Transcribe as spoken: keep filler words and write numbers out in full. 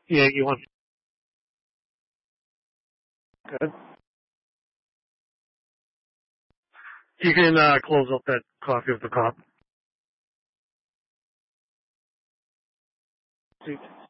Yeah, you want good. You can uh, close up that coffee with the cup.